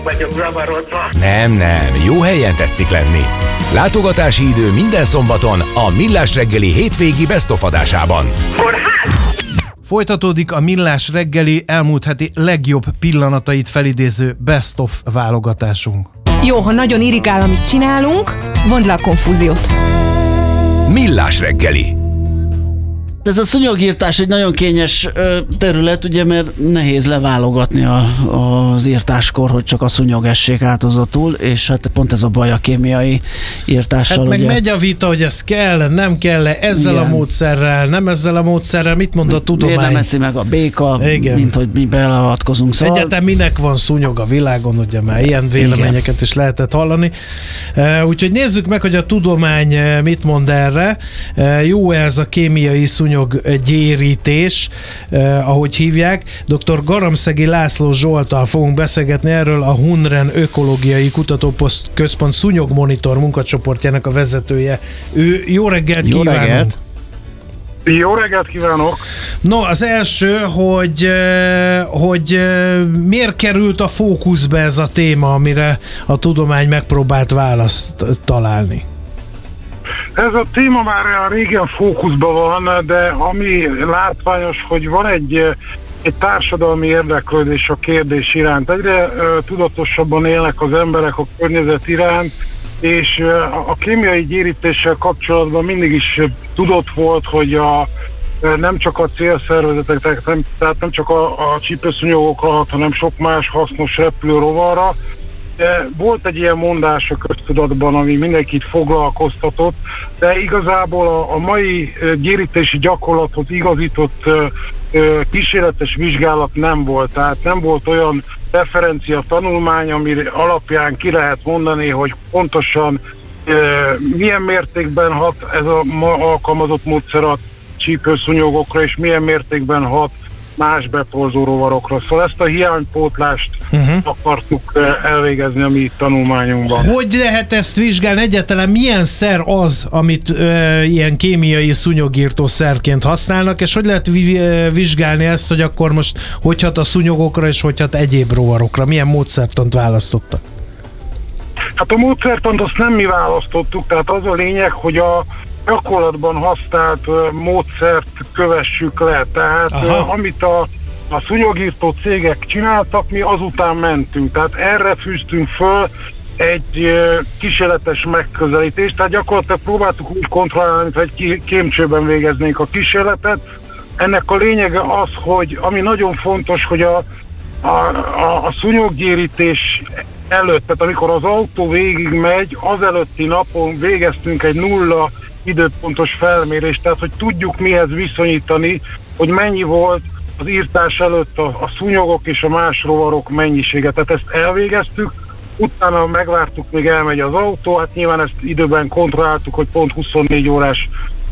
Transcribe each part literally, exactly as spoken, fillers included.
vagyok zavarodva. Nem, nem, jó helyen tetszik lenni. Látogatási idő minden szombaton a Millás reggeli hétvégi Best of adásában. Kórház! Folytatódik a Millás reggeli elmúlt heti legjobb pillanatait felidéző Best of válogatásunk. Jó, ha nagyon irigál, amit csinálunk, vondd le a konfúziót. Millás reggeli. Ez a szúnyogírtás egy nagyon kényes ö, terület, ugye, mert nehéz leválogatni a, az írtáskor, hogy csak a szúnyog essék áldozatul, és hát pont ez a baj a kémiai írtással. Hát meg ugye. megy a vita, hogy ez kell, nem kell, ezzel Igen. a módszerrel, nem ezzel a módszerrel, mit mond a tudomány? Miért nem eszi meg a béka, Igen. mint hogy mi beleavatkozunk. Szóval... Egyáltalán minek van szúnyog a világon, ugye már ilyen véleményeket Igen. is lehetett hallani. Uh, úgyhogy nézzük meg, hogy a tudomány uh, mit mond erre. Uh, jó ez a kémiai szúnyoggyérítés, uh, ahogy hívják. doktor Garamszegi László Zsolttal fogunk beszélgetni erről, a Hunren Ökológiai Kutatóközpont szúnyogmonitor munkacsoportjának a vezetője. Ő jó reggelt Jó kívánunk! reggelt. Jó reggelt kívánok! No, az első, hogy, hogy miért került a fókuszba ez a téma, amire a tudomány megpróbált választ találni? Ez a téma már régen fókuszban van, de ami látványos, hogy van egy, egy társadalmi érdeklődés a kérdés iránt. Egyre uh, tudatosabban élnek az emberek a környezet iránt, és uh, a kémiai gyérítéssel kapcsolatban mindig is tudott volt, hogy a, nem csak a célszervezetek, nem, tehát nem csak a, a csípőszúnyogokra, hanem sok más hasznos repülőrovarra. De volt egy ilyen mondás a köztudatban, ami mindenkit foglalkoztatott, de igazából a, a mai gyérítési gyakorlathoz igazított ö, ö, kísérletes vizsgálat nem volt. Tehát nem volt olyan referencia tanulmány, ami alapján ki lehet mondani, hogy pontosan ö, milyen mértékben hat ez a ma alkalmazott módszer a csípőszúnyogokra, és milyen mértékben hat más beporzó rovarokra. Szóval ezt a hiánypótlást uh-huh. akartuk elvégezni a mi tanulmányunkban. Hogy lehet ezt vizsgálni? Egyáltalán milyen szer az, amit ö, ilyen kémiai szúnyogírtó szerként használnak, és hogy lehet vizsgálni ezt, hogy akkor most hogy hat a szúnyogokra, és hogy hat egyéb rovarokra? Milyen módszertant választottak? Hát a módszertant azt nem mi választottuk, tehát az a lényeg, hogy a gyakorlatban használt uh, módszert kövessük le. Tehát uh, amit a, a szúnyogírtó cégek csináltak, mi azután mentünk. Tehát erre fűztünk föl egy uh, kísérletes megközelítést. Tehát gyakorlatilag próbáltuk úgy kontrollálni, mint egy kémcsőben végeznénk a kísérletet. Ennek a lényege az, hogy ami nagyon fontos, hogy a, a, a, a szúnyoggyérítés előtt, tehát amikor az autó végig megy, az előtti napon végeztünk egy nulla időpontos felmérést, tehát hogy tudjuk mihez viszonyítani, hogy mennyi volt az írtás előtt a, a szúnyogok és a más rovarok mennyisége. Tehát ezt elvégeztük, utána megvártuk, míg elmegy az autó, hát nyilván ezt időben kontrolláltuk, hogy pont huszonnégy órás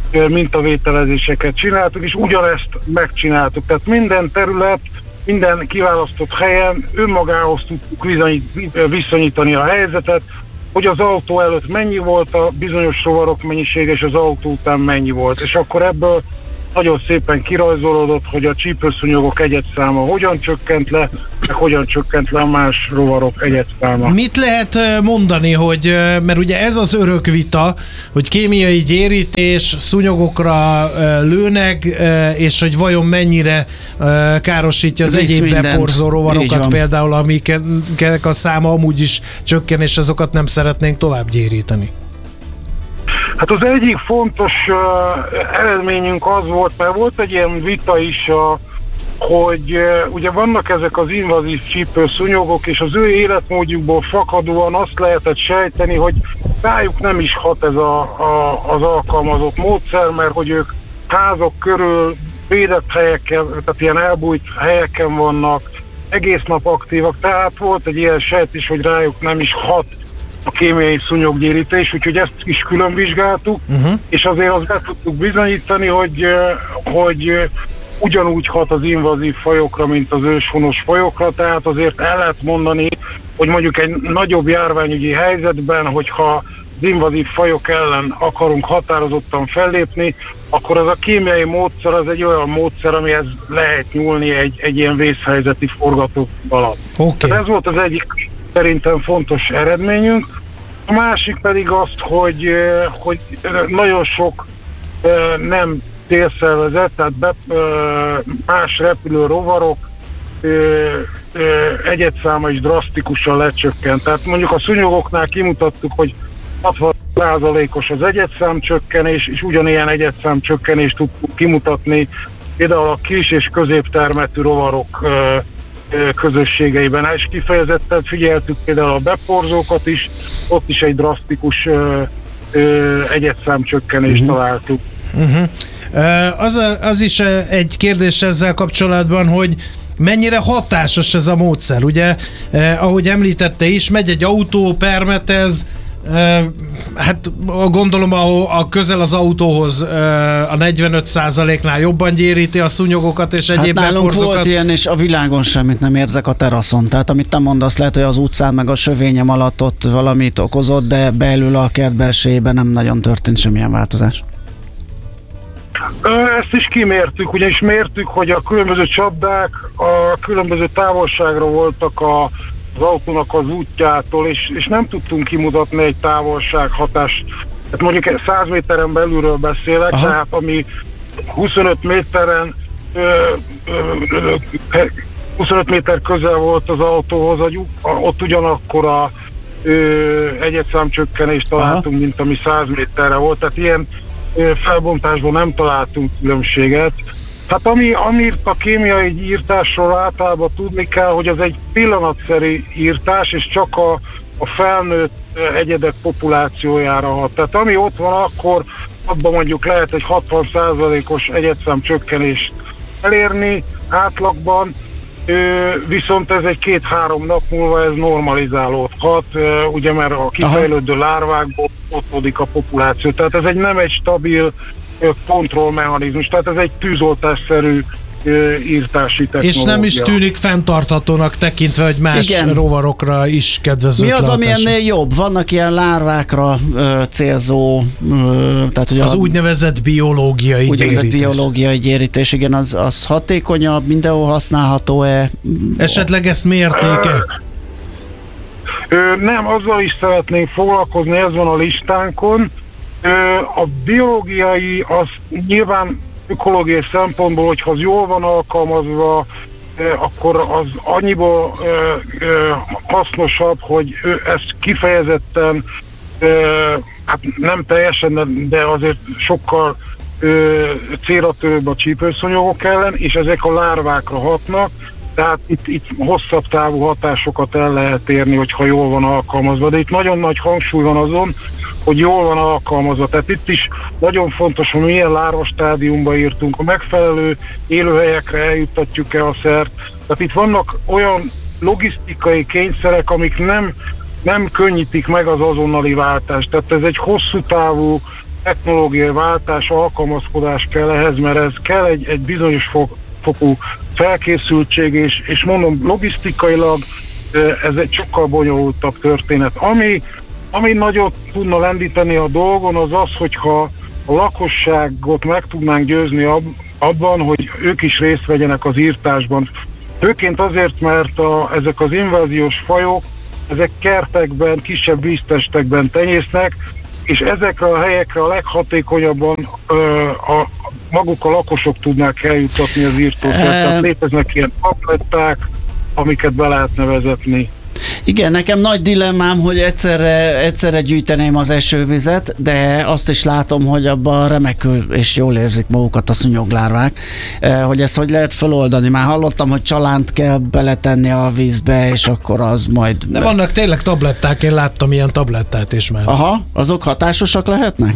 mintavételezéseket csináltuk, és ugyanezt megcsináltuk. Tehát minden terület, minden kiválasztott helyen önmagához tudtuk viszonyítani a helyzetet, hogy az autó előtt mennyi volt a bizonyos rovarok mennyisége, és az autó után mennyi volt. És akkor ebből nagyon szépen kirajzolódott, hogy a csípőszúnyogok egyedszáma hogyan csökkent le, meg hogyan csökkent le a más rovarok egyedszáma. Mit lehet mondani, hogy, mert ugye ez az örök vita, hogy kémiai gyérítés, szúnyogokra lőnek, és hogy vajon mennyire károsítja az Visz egyéb mindent. beporzó rovarokat, például amiknek a száma amúgy is csökken, és azokat nem szeretnénk tovább gyéríteni. Hát az egyik fontos uh, eredményünk az volt, mert volt egy ilyen vita is, uh, hogy uh, ugye vannak ezek az invazív csípőszúnyogok, és az ő életmódjukból fakadóan azt lehetett sejteni, hogy rájuk nem is hat ez a, a, az alkalmazott módszer, mert hogy ők házak körül védett helyeken, tehát ilyen elbújt helyeken vannak, egész nap aktívak, tehát volt egy ilyen sejtés, hogy rájuk nem is hat a kémiai szúnyoggyérítés, úgyhogy ezt is külön vizsgáltuk, uh-huh. és azért azt be tudtuk bizonyítani, hogy, hogy ugyanúgy hat az invazív fajokra, mint az őshonos fajokra, tehát azért el lehet mondani, hogy mondjuk egy nagyobb járványügyi helyzetben, hogyha az invazív fajok ellen akarunk határozottan fellépni, akkor az a kémiai módszer az egy olyan módszer, amihez lehet nyúlni egy, egy ilyen vészhelyzeti forgató alatt. Okay. Tehát ez volt az egyik szerintem fontos eredményünk. A másik pedig azt, hogy, hogy nagyon sok nem célszervezet, tehát be, más repülő rovarok egyedszáma is drasztikusan lecsökkent. Tehát mondjuk a szúnyogoknál kimutattuk, hogy hatvan százalékos az egyedszám csökkenés, és ugyanilyen egyedszám csökkenést tudtuk kimutatni például a kis és középtermetű rovarok közösségeiben. És kifejezetten figyeltük például a beporzókat is, ott is egy drasztikus egyedszám csökkenést uh-huh. találtuk. Uh-huh. Az, az is egy kérdés ezzel kapcsolatban, hogy mennyire hatásos ez a módszer? Ugye, eh, ahogy említette is, megy egy autó, permetez, eh, hát gondolom a, a közel az autóhoz eh, a negyvenöt százaléknál jobban gyéríti a szúnyogokat és egyéb hát nálunk beporzokat. volt ilyen, és a világon semmit nem érzek a teraszon. Tehát amit te mondasz, lehet, hogy az utcán meg a sövényem alatt ott valamit okozott, de belül a kert belsejében nem nagyon történt semmilyen változás. Ezt is kimértük, ugyanis mértük, hogy a különböző csapdák a különböző távolságra voltak a, az autónak az útjától, és, és nem tudtunk kimutatni egy távolsághatást. Hát mondjuk száz méteren belülről beszélek, aha. tehát ami huszonöt méteren ö, ö, ö, huszonöt méter közel volt az autóhoz, ott ugyanakkor a egyedszámcsökkenést találtunk, aha. mint ami száz méterre volt, tehát ilyen felbontásban nem találtunk különbséget. Hát ami, amit a kémiai írtásról általában tudni kell, hogy az egy pillanatszerű írtás, és csak a, a felnőtt egyedek populációjára hat. Tehát ami ott van, akkor abban mondjuk lehet egy hatvan százalékos egyedszám csökkenést elérni átlagban, viszont ez egy két-három nap múlva ez normalizálódhat, ugye mert a kifejlődő lárvákból otthodik a populáció. Tehát ez egy nem egy stabil kontrollmechanizmus, tehát ez egy tűzoltásszerű írtási technológia. És nem is tűnik fenntarthatónak tekintve, hogy más igen. rovarokra is kedvező. Mi az, ami ennél jobb? Vannak ilyen lárvákra ö, célzó, ö, tehát hogy az a, úgynevezett biológiai úgynevezett gyérítés. biológiai gyérítés, igen, az, az hatékonyabb, mindenhol használható-e? Esetleg ezt mérték-e? Ö, nem, azzal is szeretnénk foglalkozni, ez van a listánkon. Ö, a biológiai az nyilván ökológiai szempontból, hogyha az jól van alkalmazva, eh, akkor az annyiból eh, eh, hasznosabb, hogy ez kifejezetten, eh, hát nem teljesen, de azért sokkal eh, célra törőbb a csípőszúnyogok ellen, és ezek a lárvákra hatnak, tehát itt, itt hosszabb távú hatásokat el lehet érni, hogyha jól van alkalmazva, de itt nagyon nagy hangsúly van azon, hogy jól van alkalmazva. Tehát itt is nagyon fontos, hogy milyen lárva stádiumba írtunk, a megfelelő élőhelyekre eljuttatjuk-e a szert. Tehát itt vannak olyan logisztikai kényszerek, amik nem, nem könnyítik meg az azonnali váltást. Tehát ez egy hosszú távú technológiai váltás, alkalmazkodás kell ehhez, mert ez kell egy, egy bizonyos fok, fokú felkészültség, és, és mondom, logisztikailag ez egy sokkal bonyolultabb történet. Ami Ami nagyot tudna lendíteni a dolgon, az az, hogyha a lakosságot meg tudnánk győzni ab, abban, hogy ők is részt vegyenek az írtásban. Főként azért, mert a, ezek az inváziós fajok, ezek kertekben, kisebb víztestekben tenyésznek, és ezekre a helyekre a leghatékonyabban ö, a, maguk a lakosok tudnák eljuttatni az írtószert. Tehát léteznek ilyen tabletták, amiket be lehetne vezetni. Igen, nekem nagy dilemmám, hogy egyszerre, egyszerre gyűjteném az esővizet, de azt is látom, hogy abban remekül és jól érzik magukat a szúnyoglárvák, hogy ezt hogy lehet feloldani. Már hallottam, hogy csalánt kell beletenni a vízbe, és akkor az majd... De vannak tényleg tabletták, én láttam ilyen tablettát is már. Aha, azok hatásosak lehetnek?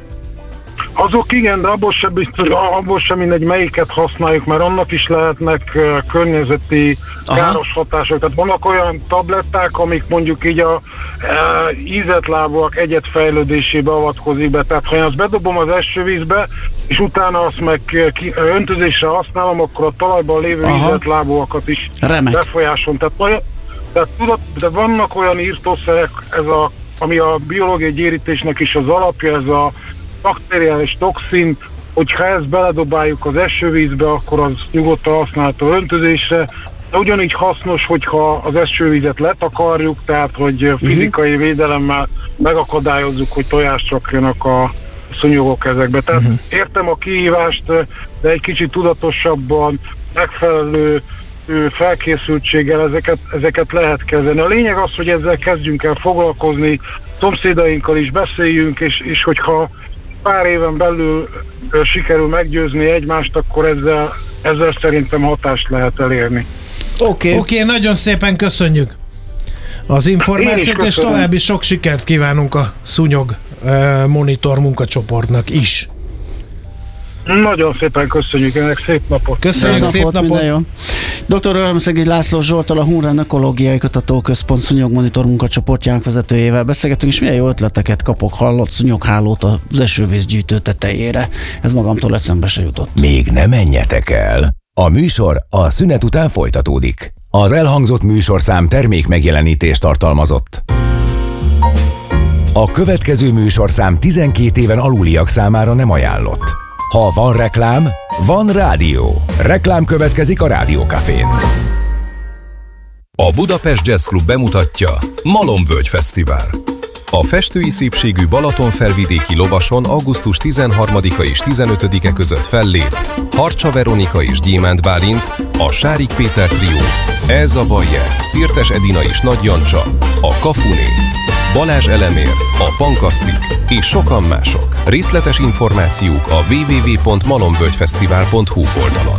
Azok igen, de abból sem, abból sem mindegy, melyiket használjuk, mert annak is lehetnek uh, környezeti aha. káros hatások. Tehát vannak olyan tabletták, amik mondjuk így a uh, ízetlábúak egyedfejlődésébe avatkozik be. Tehát ha én azt bedobom az esővízbe, és utána azt meg ki, öntözésre használom, akkor a talajban lévő ízetlábúakat is befolyásolom. Tehát, tehát tudod, de vannak olyan írtószerek, ez a, ami a biológiai gyérítésnek is az alapja, ez a bakteriális toxin, hogyha ezt beledobáljuk az esővízbe, akkor az nyugodtan használható öntözésre, de ugyanígy hasznos, hogyha az esővizet letakarjuk, tehát hogy fizikai védelemmel megakadályozzuk, hogy tojást csapjanak a szúnyogok ezekbe. Tehát uh-huh. értem a kihívást, de egy kicsit tudatosabban, megfelelő felkészültséggel ezeket, ezeket lehet kezelni. A lényeg az, hogy ezzel kezdjünk el foglalkozni, szomszédainkkal is beszéljünk, és, és hogyha pár éven belül sikerül meggyőzni egymást, akkor ezzel, ezzel szerintem hatást lehet elérni. Oké, okay. okay, nagyon szépen köszönjük az információt, és további sok sikert kívánunk a szúnyog uh, monitor munkacsoportnak is. Nagyon szépen köszönjük ennek, szép napot! Köszönjük, szép napot! Szép napot. Dr. Örömszegi László Zsolttal, a Hunrán Ökológiai Kutatóközpont szúnyogmonitor munkacsoportjának vezetőjével beszélgetünk, és milyen jó ötleteket kapok, hallott szúnyoghálót az esővízgyűjtő tetejére. Ez magamtól eszembe se jutott. Még ne menjetek el! A műsor a szünet után folytatódik. Az elhangzott műsorszám termék megjelenítést tartalmazott. A következő műsorszám tizenkét éven aluliak számára nem ajánlott. Ha van reklám, van rádió. Reklám következik a Rádiókafén. A Budapest Jazz Club bemutatja Malomvölgy Fesztivál. A festői szépségű Balatonfelvidéki lovason augusztus tizenharmadika és tizenötödike között fellép Harcsa Veronika és Gyémánt Bálint, a Sárik Péter trió, Elza Bayer, Szirtes Edina és Nagy Jancsa, a Kafuné, Balázs Elemér, a Pankasztik és sokan mások. Részletes információk a double-u double-u double-u pont malomvölgyfesztivál pont hu oldalon.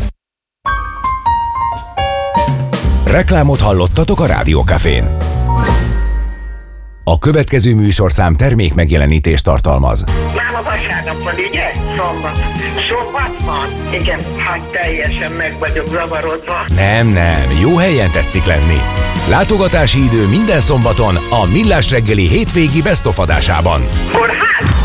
Reklámot hallottatok a Rádiókafén. A következő műsorszám termék megjelenítést tartalmaz. Már a vasárnap van, ugye? Szombat. Szombat van? Igen, hát teljesen meg vagyok zavarodva. Nem, nem, jó helyen tetszik lenni. Látogatási idő minden szombaton a Millás reggeli hétvégi best of adásában. Kórház?